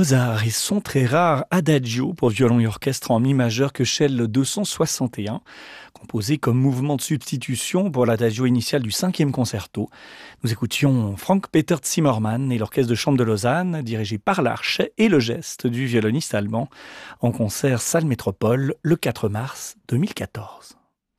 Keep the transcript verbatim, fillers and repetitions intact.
Mozart et son très rare Adagio pour violon et orchestre en mi majeur que Shell deux cent soixante et un, composé comme mouvement de substitution pour l'Adagio initial du cinquième concerto. Nous écoutions Frank-Peter Zimmermann et l'orchestre de chambre de Lausanne, dirigé par l'archet et le geste du violoniste allemand, en concert salle Métropole le quatre mars deux mille quatorze.